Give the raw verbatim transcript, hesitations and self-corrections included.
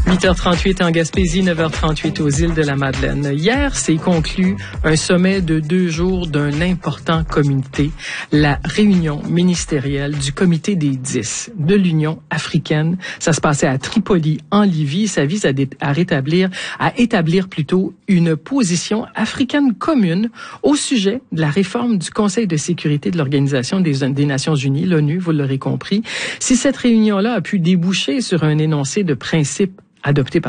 huit heures trente-huit en Gaspésie, neuf heures trente-huit aux îles de la Madeleine. Hier, s'est conclu un sommet de deux jours d'un important comité, la réunion ministérielle du comité des dix de l'Union africaine. Ça se passait à Tripoli, en Libye. Ça vise à, dé- à rétablir, à établir plutôt une position africaine commune au sujet de la réforme du Conseil de sécurité de l'Organisation des, des Nations Unies, l'ONU, vous l'aurez compris. Si cette réunion-là a pu déboucher sur un énoncé de principe adopté par